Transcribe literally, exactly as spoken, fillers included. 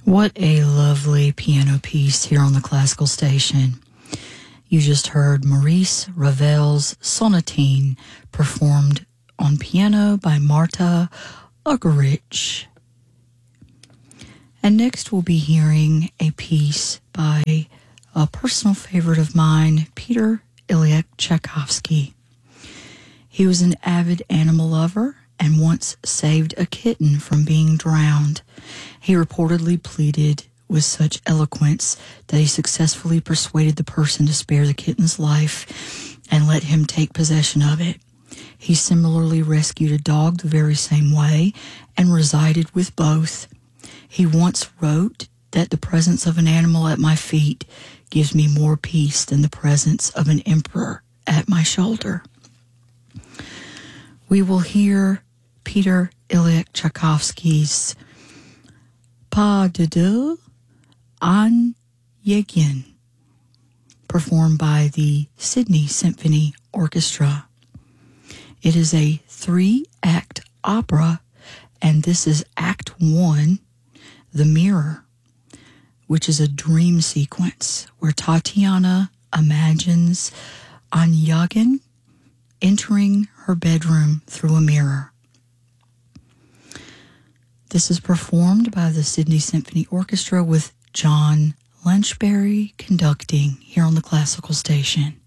What a lovely piano piece here on the Classical Station. You just heard Maurice Ravel's Sonatine performed on piano by Marta Argerich. And next we'll be hearing a piece by a personal favorite of mine, Peter Ilyich Tchaikovsky. He was an avid animal lover and once saved a kitten from being drowned. He reportedly pleaded with such eloquence that he successfully persuaded the person to spare the kitten's life and let him take possession of it. He similarly rescued a dog the very same way and resided with both. He once wrote that the presence of an animal at my feet gives me more peace than the presence of an emperor at my shoulder. We will hear Peter Ilyich Tchaikovsky's Pas de deux, An Yegin, performed by the Sydney Symphony Orchestra. It is a three-act opera, and this is Act One, The Mirror, which is a dream sequence where Tatiana imagines Onyegin entering her bedroom through a mirror. This is performed by the Sydney Symphony Orchestra with John Lynchbury conducting here on the Classical Station.